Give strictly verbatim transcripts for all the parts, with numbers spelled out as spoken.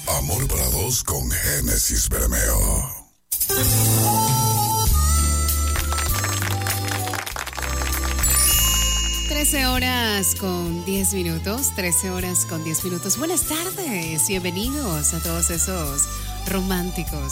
Amor para dos con Génesis Bermeo. trece horas con diez minutos, trece horas con diez minutos. Buenas tardes, bienvenidos a todos esos románticos.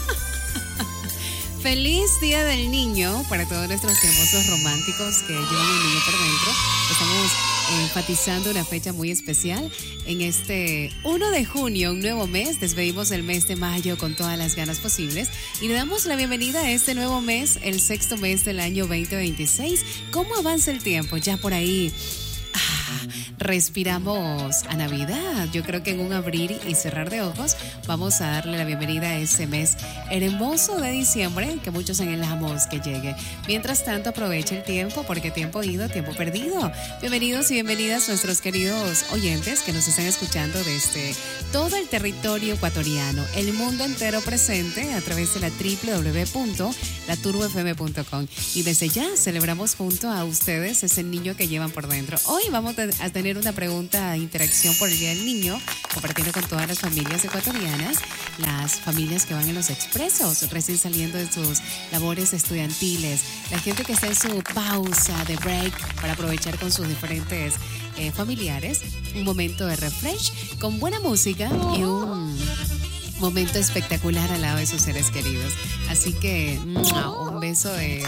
Feliz Día del Niño para todos nuestros hermosos románticos que llevan un niño por dentro. Estamos enfatizando una fecha muy especial en este primero de junio, un nuevo mes. Despedimos el mes de mayo con todas las ganas posibles y le damos la bienvenida a este nuevo mes, el sexto mes del año veinte veintiséis. ¿Cómo avanza el tiempo? Ya por ahí ah, respiramos a Navidad. Yo creo que en un abrir y cerrar de ojos vamos a darle la bienvenida a ese mes hermoso de diciembre que muchos anhelamos que llegue. Mientras tanto, aprovecha el tiempo porque tiempo ido, tiempo perdido. Bienvenidos y bienvenidas nuestros queridos oyentes que nos están escuchando desde todo el territorio ecuatoriano, el mundo entero presente a través de la doble u doble u doble u punto la turbo f m punto com. Y desde ya celebramos junto a ustedes ese niño que llevan por dentro. Hoy vamos a tener una pregunta de interacción por el Día del Niño, compartiendo con todas las familias ecuatorianas, las familias que van en los expresos, recién saliendo de sus labores estudiantiles, la gente que está en su pausa de break para aprovechar con sus diferentes eh, familiares, un momento de refresh con buena música y un momento espectacular al lado de sus seres queridos. Así que un beso de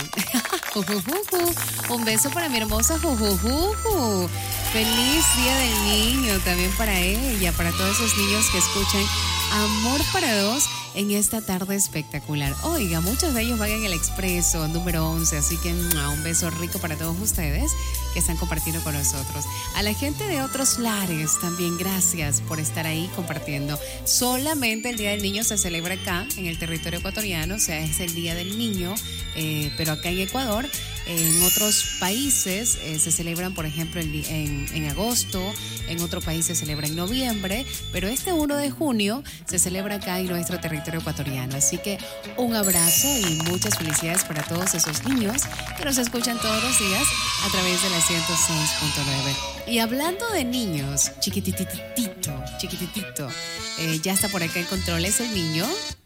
un beso para mi hermosa Jujujuju. Feliz Día del Niño también para ella, para todos esos niños que escuchan Amor para Dos en esta tarde espectacular. Oiga, muchos de ellos van en el expreso número once, así que un beso rico para todos ustedes que están compartiendo con nosotros. A la gente de otros lares también, gracias por estar ahí compartiendo. Solamente el Día del Niño se celebra acá en el territorio ecuatoriano, o sea, es el Día del Niño, eh, pero acá en Ecuador. En otros países eh, se celebran, por ejemplo, en, en, en agosto, en otro país se celebra en noviembre, pero este primero de junio se celebra acá en nuestro territorio ecuatoriano. Así que un abrazo y muchas felicidades para todos esos niños que nos escuchan todos los días a través de la ciento seis punto nueve. Y hablando de niños, chiquititito, chiquititito, eh, ya está por acá en controles el niño.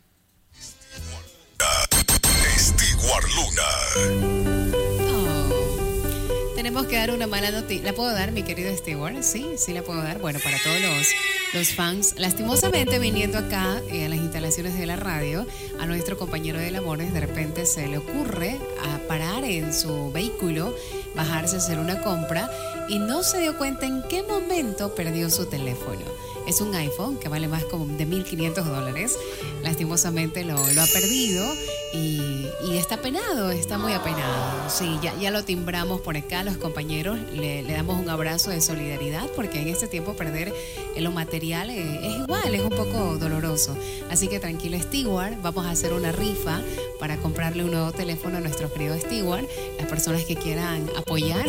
Stewart Luna. Tenemos que dar una mala noticia. ¿La puedo dar, mi querido Stewart? Sí, sí la puedo dar. Bueno, para todos los, los fans, lastimosamente viniendo acá eh, a las instalaciones de la radio, a nuestro compañero del Amores, de repente se le ocurre a parar en su vehículo, bajarse a hacer una compra y no se dio cuenta en qué momento perdió su teléfono. Es un iPhone que vale más como de mil quinientos dólares. Lastimosamente lo, lo ha perdido y, y está penado, está muy apenado. Sí, ya, ya lo timbramos por acá, los compañeros. Le, le damos un abrazo de solidaridad porque en este tiempo perder lo material es, es igual, es un poco doloroso. Así que tranquilo, Stewart. Vamos a hacer una rifa para comprarle un nuevo teléfono a nuestro querido Stewart. Las personas que quieran apoyar,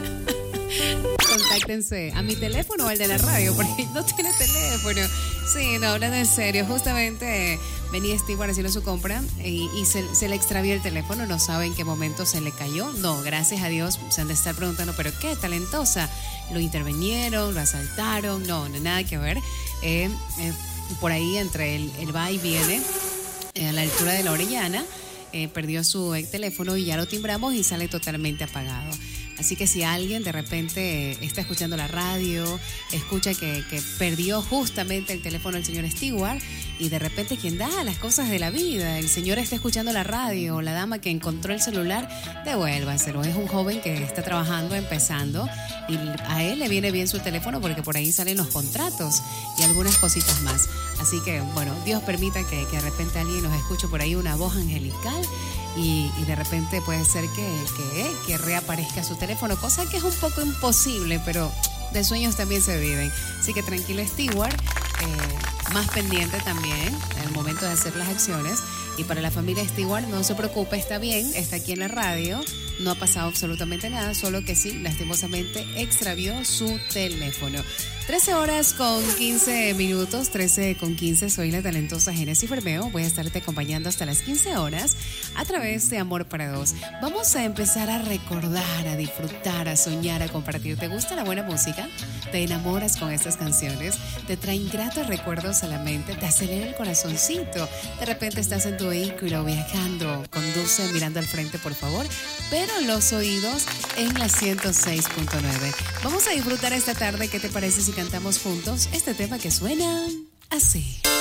contáctense a mi teléfono o al de la radio, porque no tiene teléfono. Sí, no, hablando en serio, justamente venía Stewart haciendo su compra y, y se, se le extravió el teléfono, no sabe en qué momento se le cayó. No, gracias a Dios, se han de estar preguntando, ¿pero qué, talentosa? ¿Lo intervinieron? ¿Lo asaltaron? No, no, nada que ver. Eh, eh, por ahí, entre el, el va y viene, eh, a la altura de la Orellana, eh, perdió su teléfono y ya lo timbramos y sale totalmente apagado. Así que si alguien de repente está escuchando la radio, escucha que, que perdió justamente el teléfono del señor Stewart y de repente quien da las cosas de la vida, el señor está escuchando la radio o la dama que encontró el celular, devuélvaselo. Es un joven que está trabajando, empezando y a él le viene bien su teléfono porque por ahí salen los contratos y algunas cositas más. Así que, bueno, Dios permita que, que de repente alguien nos escuche por ahí una voz angelical y, y de repente puede ser que, que, que reaparezca su teléfono, cosa que es un poco imposible, pero de sueños también se viven. Así que tranquilo, Stewart, eh, más pendiente también en el momento de hacer las acciones. Y para la familia Stewart, no se preocupe, está bien, está aquí en la radio, no ha pasado absolutamente nada, solo que sí, lastimosamente extravió su teléfono. trece horas con quince minutos, trece con quince, soy la talentosa Génesis Bermeo. Voy a estarte acompañando hasta las quince horas a través de Amor para Dos. Vamos a empezar a recordar, a disfrutar, a soñar, a compartir. ¿Te gusta la buena música? ¿Te enamoras con estas canciones? ¿Te traen gratos recuerdos a la mente? ¿Te acelera el corazoncito? De repente estás en tu vehículo viajando, conduce mirando al frente, por favor, pero los oídos en la ciento seis punto nueve. Vamos a disfrutar esta tarde. ¿Qué te parece si cantamos juntos este tema que suena así?